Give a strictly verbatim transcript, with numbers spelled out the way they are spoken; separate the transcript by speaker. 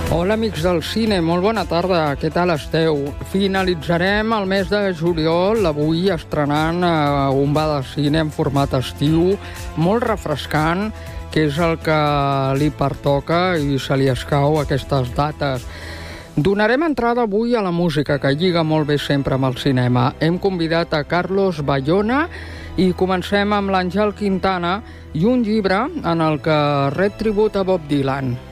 Speaker 1: Hola, amics del cine, molt bona tarda, què tal esteu? Finalitzarem el mes de juliol, avui estrenant eh, un va de cine en format estiu, molt refrescant, que és el que li pertoca i se li escau aquestes dates. Donarem entrada avui a la música, que lliga molt bé sempre amb el cinema. Hem convidat a Carlos Bayona i comencem amb l'Àngel Quintana i un llibre en el que ret tribut a Bob Dylan.